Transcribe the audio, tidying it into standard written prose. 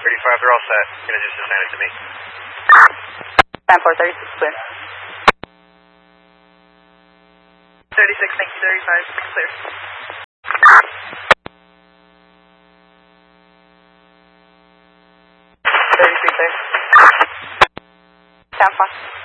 35, they're all set. You're going to just assign it to me. Fan 436, clear. 36, thank you, 35, clear. 33, clear. Sound 1.